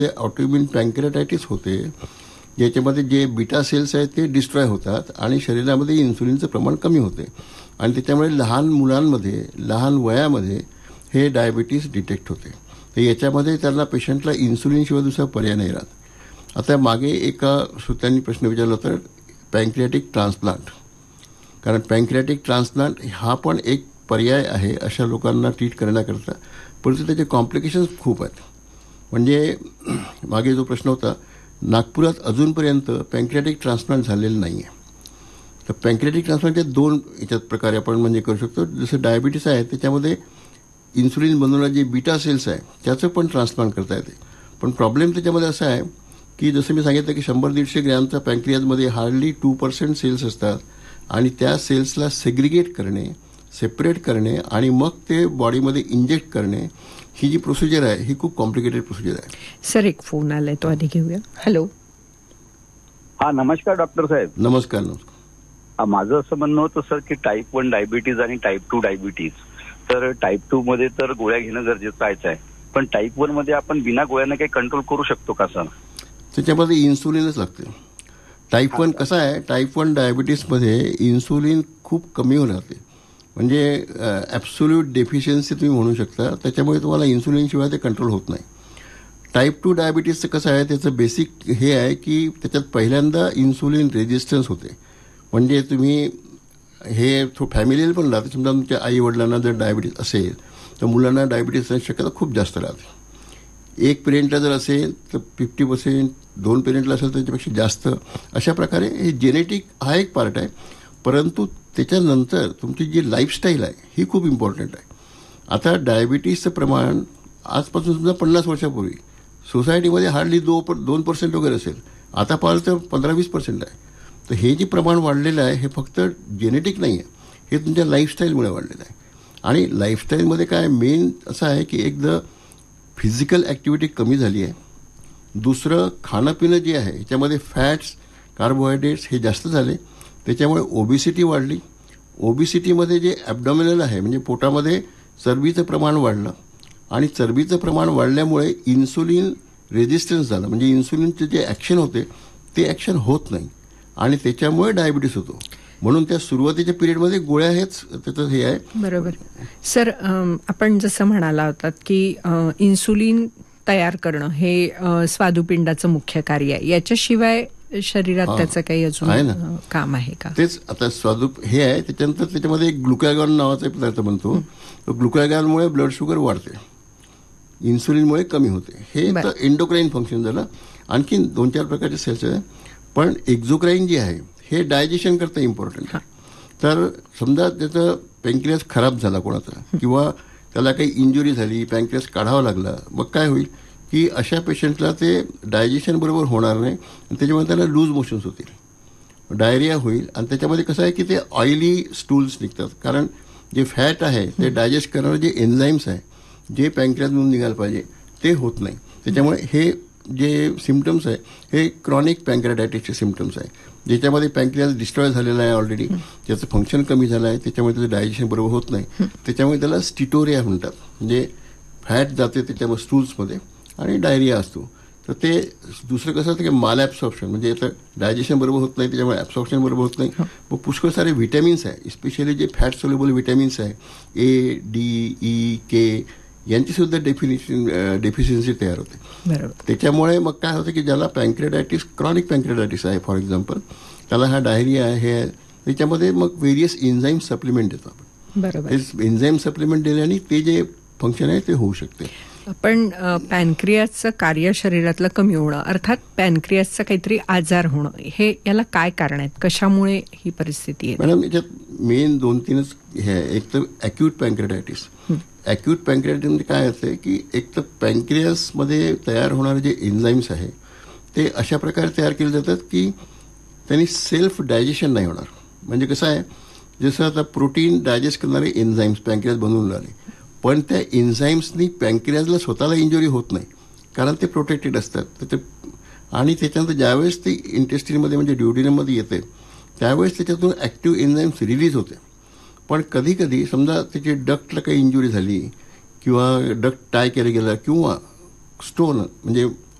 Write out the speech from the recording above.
जे ऑटोइम्यून पँक्रियाटायटिस होते, ज्याच्यामध्ये जे बीटा सेल्स आहेत ते डिस्ट्रॉय होतात आणि शरीरामध्ये इन्सुलिनचं प्रमाण कमी होते आणि त्याच्यामुळे लहान मुलांमध्ये लहान वयामध्ये हे डायबिटीस डिटेक्ट होते. तर याच्यामध्ये त्यांना पेशंटला इन्सुलिनशिवाय दुसरा पर्याय नाही राहत. आता मागे एका श्रोत्यांनी प्रश्न विचारला होता पँक्रियाटिक ट्रान्सप्लांट, कारण पँक्रियाटिक ट्रान्सप्लांट हा पण एक पर्याय आहे अशा लोकांना ट्रीट करण्याकरता, परंतु त्याचे कॉम्प्लिकेशन्स खूप आहेत. म्हणजे मागे जो प्रश्न होता, नागपुरात अजूनपर्यंत पँक्रियाटिक ट्रान्सप्लांट झालेलं नाही आहे. तर पँक्रियाटिक ट्रान्सप्लांटचे दोन याच्यात प्रकारे आपण म्हणजे करू शकतो. जसं डायबिटीस आहे त्याच्यामध्ये इन्सुलिन बनवणारे जे बीटा सेल्स आहे त्याचं पण ट्रान्सप्लांट करता येते. पण प्रॉब्लेम त्याच्यामध्ये असा आहे की जसं मी सांगितलं की 100-150 ग्रॅमच्या पँक्रियाजमध्ये हार्डली 2% सेल्स असतात आणि त्या सेल्सला सेग्रिगेट करणे, सेपरेट करणे आणि मग ते बॉडीमध्ये इंजेक्ट करणे, ही जी प्रोसिजर आहे ही खूप कॉम्प्लिकेटेड प्रोसिजर आहे. सर एक फोन आलाय तो आधी घेऊया. हॅलो. हा नमस्कार डॉक्टर साहेब. नमस्कार. माझं असं म्हणणं होतं सर की टाईप 1 डायबिटीज आणि टाईप 2 डायबिटीज, तर टाईप 2 मध्ये तर गोळ्या घेणं गरजेचं आहे, पण टाईप 1 मध्ये आपण बिना गोळ्याने काही कंट्रोल करू शकतो का सर? त्याच्यामध्ये इन्सुलिनच लागते. टाईप 1 कसं आहे, टाईप 1 डायबिटीसमध्ये इन्सुलिन खूप कमी होणार, म्हणजे ॲब्सोल्यूट डेफिशियन्सी तुम्ही म्हणू शकता. त्याच्यामुळे तुम्हाला इन्सुलिनशिवाय ते कंट्रोल होत नाही. टाईप 2 डायबिटीसचं कसं आहे, त्याचं बेसिक हे आहे की त्याच्यात पहिल्यांदा इन्सुलिन रेजिस्टन्स होते. म्हणजे तुम्ही हे फॅमिलीला पण राहते. समजा तुमच्या आई वडिलांना जर डायबिटीस असेल तर मुलांना डायबिटीस असण्याची शक्यता खूप जास्त राहते. एक पेरेंटला जर असेल तर 50%, 2 पेरेंटला असेल तर त्याच्यापेक्षा जास्त. अशा प्रकारे हे जेनेटिक हा एक पार्ट आहे, परंतु त्याच्यानंतर तुमची जी लाईफस्टाईल आहे ही खूप इम्पॉर्टंट आहे. आता डायबिटीसचं प्रमाण आजपासून सुद्धा 50 वर्षापूर्वी सोसायटीमध्ये हार्डली 2% वगैरे असेल, आता पाहिलं तर 15-20% आहे. तर हे जे प्रमाण वाढलेलं आहे हे फक्त जेनेटिक नाही आहे, हे तुमच्या लाईफस्टाईलमुळे वाढलेलं आहे. आणि लाईफस्टाईलमध्ये काय मेन असं आहे की एकदा फिजिकल ॲक्टिव्हिटी कमी झाली आहे, दुसरं खाणंपिणं जे आहे याच्यामध्ये फॅट्स, कार्बोहायड्रेट्स हे जास्त झाले, त्याच्यामुळे ओबिसिटी वाढली. ओबिसिटीमध्ये जे ॲबडॉमिनल आहे म्हणजे पोटामध्ये चरबीचं प्रमाण वाढलं आणि चरबीचं प्रमाण वाढल्यामुळे इन्सुलिन रेजिस्टन्स झालं, म्हणजे इन्सुलिनचे जे ॲक्शन होते ते ॲक्शन होत नाही आणि त्याच्यामुळे डायबिटीस होतो. म्हणून त्या सुरुवातीच्या पिरियडमध्ये गोळ्या हेच त्याचं हे आहे. बरोबर. सर आपण जसं म्हणाला होतात की इन्सुलिन तयार करणं हे स्वादुपिंडाचं मुख्य कार्य आहे, याच्याशिवाय शरीरात त्याचं काही अजून काम आहे का? तेच आता हे आहे. त्याच्यानंतर त्याच्यामध्ये एक ग्लुकॅगॉन नावाचा एक पदार्थ बनतो. तो ग्लुकॅगॉनमुळे ब्लड शुगर वाढते, इन्सुलिनमुळे कमी होते. हे तर एंडोक्राईन फंक्शन झालं. आणखी 2-4 प्रकारचे सेल्स आहे, पण एक्झोक्राईन जे आहे हे डायजेशन करता इम्पॉर्टंट आहे. तर समजा त्याचं पँक्रियास खराब झाला कोणाचा किंवा त्याला काही इंजुरी झाली, पँक्रियास काढावा लागला, मग काय होईल की अशा पेशंटला ते डायजेशन बरोबर होणार नाही आणि त्याच्यामुळे त्याला लूज मोशन्स होतील, डायरिया होईल. आणि त्याच्यामध्ये कसं आहे की ते ऑइली स्टूल्स निघतात, कारण जे फॅट आहे ते डायजेस्ट करणारे जे एन्झाईम्स आहे जे पँक्रियातून निघायला पाहिजे ते होत नाही. त्याच्यामुळे हे जे सिम्पटम्स आहे हे क्रॉनिक पँक्रियाटायटिसचे सिम्पटम्स आहे, ज्याच्यामध्ये पँक्रियास डिस्ट्रॉय झालेला आहे ऑलरेडी, त्याचं फंक्शन कमी झालं आहे, त्याच्यामुळे त्याचं डायजेशन बरोबर होत नाही. त्याच्यामुळे त्याला स्टिटोरिया म्हणतात, म्हणजे फॅट जाते त्याच्यामध्ये स्टूल्समध्ये आणि डायरिया असतो. तर ते दुसरं कसं असतं की माल ॲब्सॉर्प्शन, म्हणजे आता डायजेशन बरोबर होत नाही, त्याच्यामुळे ॲब्सॉर्प्शन बरोबर होत नाही. मग पुष्कळ सारे व्हिटॅमिन्स आहे, स्पेशली जे फॅट सोल्युबल व्हिटॅमिन्स आहे A, D, E, K यांची सुद्धा डेफिशियन्सी तयार होते. त्याच्यामुळे मग काय होतं की ज्याला पँक्रियाटायटिस, क्रॉनिक पँक्रियाटायटिस आहे फॉर एक्झाम्पल, त्याला हा डायरिया आहे, हे त्याच्यामध्ये मग व्हेरियस एन्झाईम सप्लिमेंट देतो आपण. बरोबर. एन्झाईम सप्लिमेंट दिल्याने ते जे फंक्शन आहे ते होऊ शकते. पण पॅनक्रियासचं कार्य शरीरातलं कमी होणं, अर्थात पॅनक्रियासचा काहीतरी आजार होणं, हे याला काय कारण आहेत, कशामुळे ही परिस्थिती आहे? मॅडम याच्यात मेन 2-3च हे आहे. एक तर ॲक्यूट पँक्रियाटायटिस. ॲक्यूट पँक्रियाटायटिसमध्ये काय असते की एक तर पँक्रियासमध्ये तयार होणारे जे एन्झाईम्स आहे ते अशा प्रकारे तयार केले जातात की त्यांनी सेल्फ डायजेशन नाही होणार. म्हणजे कसं आहे, जसं आता प्रोटीन डायजेस्ट करणारे एन्झाईम्स पँक्रियास बनवून राहिले, पण त्या एन्झाईम्सनी पँक्रियाजला स्वतःला इंजुरी होत नाही, कारण ते प्रोटेक्टेड असतात. तर ते आणि त्याच्यानंतर ज्यावेळेस ते इंटेस्टिनमध्ये म्हणजे ड्युओडेनममध्ये येते त्यावेळेस त्याच्यातून ॲक्टिव्ह एन्झाईम्स रिलीज होते. पण कधी कधी समजा त्याची डक्टला काही इंजुरी झाली किंवा डक्ट टाय केलं गेलं किंवा स्टोन म्हणजे